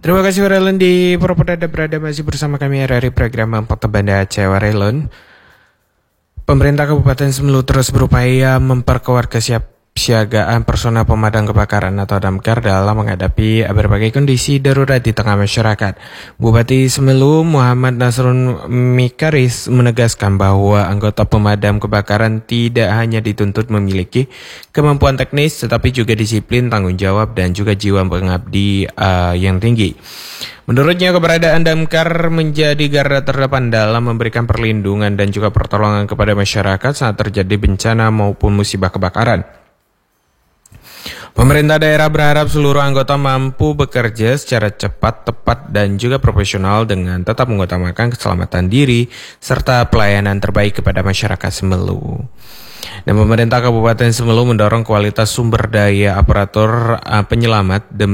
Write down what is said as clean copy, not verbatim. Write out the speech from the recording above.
Terima kasih Warelon di Purwodadi berada masih bersama kami RRI program Fakta Banda Aceh Warelon. Pemerintah Kabupaten Semelu terus berupaya memperkuat kesiapsiagaan personel pemadam kebakaran atau damkar dalam menghadapi berbagai kondisi darurat di tengah masyarakat. Bupati Semelu Muhammad Nasrun Mikaris menegaskan bahwa anggota pemadam kebakaran tidak hanya dituntut memiliki kemampuan teknis tetapi juga disiplin, tanggung jawab dan juga jiwa pengabdi yang tinggi. Menurutnya keberadaan damkar menjadi garda terdepan dalam memberikan perlindungan dan juga pertolongan kepada masyarakat saat terjadi bencana maupun musibah kebakaran. Pemerintah daerah berharap seluruh anggota mampu bekerja secara cepat, tepat, dan juga profesional dengan tetap mengutamakan keselamatan diri serta pelayanan terbaik kepada masyarakat Semelu. Dan pemerintah Kabupaten Semelu mendorong kualitas sumber daya aparatur penyelamat